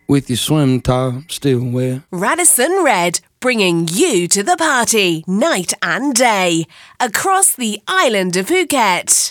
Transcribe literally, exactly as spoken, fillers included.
with your swim top still wet. Radisson Red, bringing you to the party night and day across the island of Phuket.